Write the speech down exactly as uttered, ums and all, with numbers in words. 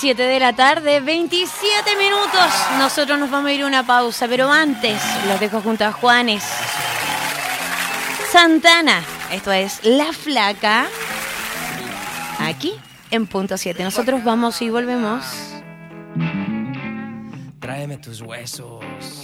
siete de la tarde, veintisiete minutos. Nosotros nos vamos a ir a una pausa, pero antes los dejo junto a Juanes Santana. Esto es La Flaca, aquí en Punto siete. Nosotros vamos y volvemos. Tráeme tus huesos.